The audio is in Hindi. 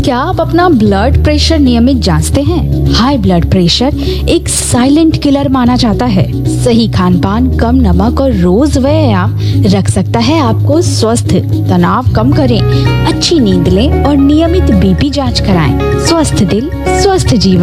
क्या आप अपना ब्लड प्रेशर नियमित जांचते हैं? हाई ब्लड प्रेशर एक साइलेंट किलर माना जाता है। सही खान पान, कम नमक और रोज व्यायाम रख सकता है आपको स्वस्थ। तनाव कम करें, अच्छी नींद लें और नियमित बीपी जांच कराएं। स्वस्थ दिल, स्वस्थ जीवन।